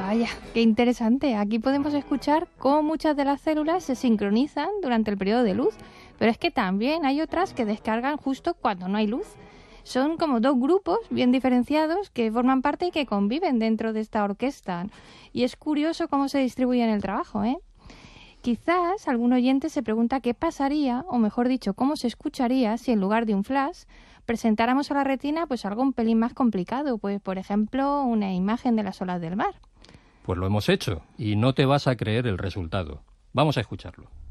Vaya, qué interesante. Aquí podemos escuchar cómo muchas de las células se sincronizan durante el periodo de luz, pero es que también hay otras que descargan justo cuando no hay luz. Son como dos grupos bien diferenciados que forman parte y que conviven dentro de esta orquesta. Y es curioso cómo se distribuyen el trabajo, ¿eh? Quizás algún oyente se pregunta qué pasaría, o mejor dicho, cómo se escucharía si en lugar de un flash presentáramos a la retina pues algo un pelín más complicado, pues por ejemplo una imagen de las olas del mar. Pues lo hemos hecho y no te vas a creer el resultado. Vamos a escucharlo.